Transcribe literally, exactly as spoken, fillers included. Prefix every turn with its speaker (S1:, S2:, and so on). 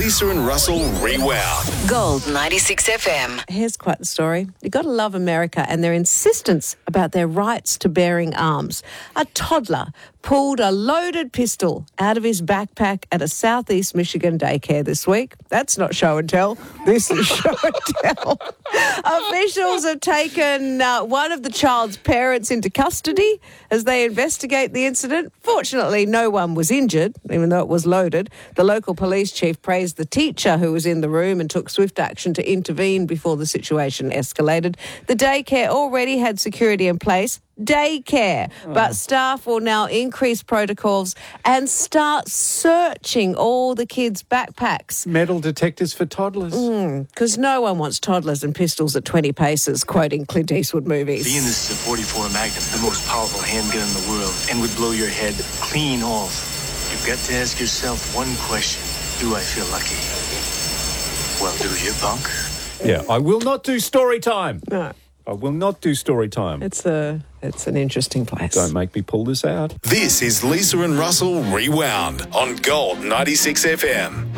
S1: Lisa and Russell Rewound.
S2: Gold ninety-six F M.
S3: Here's quite the story. You've got to love America and their insistence about their rights to bearing arms. A toddler pulled a loaded pistol out of his backpack at a southeast Michigan daycare this week. That's not show and tell. This is show and tell. Officials have taken uh, one of the child's parents into custody as they investigate the incident. Fortunately, no one was injured, even though it was loaded. The local police chief praised the teacher who was in the room and took swift action to intervene before the situation escalated. The daycare already had security in place. Daycare, oh. But staff will now increase protocols and start searching all the kids' backpacks.
S4: Metal detectors for toddlers.
S3: Because mm, no one wants toddlers and pistols at twenty paces, quoting Clint Eastwood movies.
S5: Being this is a forty-four Magnum, the most powerful handgun in the world, and would blow your head clean off. You've got to ask yourself one question. Do I feel lucky? Well, do you, punk?
S4: Yeah, I will not do story time.
S3: No.
S4: I will not do story time.
S3: It's a, it's an interesting place.
S4: Don't make me pull this out.
S1: This is Lisa and Russell Rewound on Gold ninety-six F M.